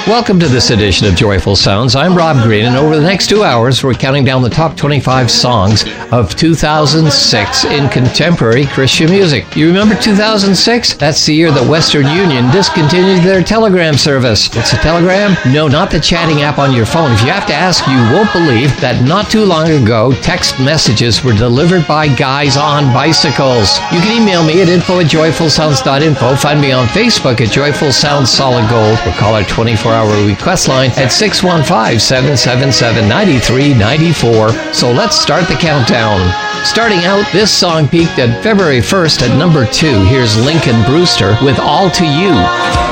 Welcome to this edition of Joyful Sounds. I'm Rob Green, and over the next 2 hours, we're counting down the top 25 songs of 2006 in contemporary Christian music. You remember 2006? That's the year that Western Union discontinued their Telegram service. What's a Telegram? No, not the chatting app on your phone. If you have to ask, you won't believe that not too long ago, text messages were delivered by guys on bicycles. You can email me at info@joyfulsounds.info. Find me on Facebook at Joyful Sounds Solid Gold, or call our 24-hour request line at 615-777-9394. So let's start the countdown. Starting out, this song peaked at February 1st at number 2. Here's Lincoln Brewster with All to You.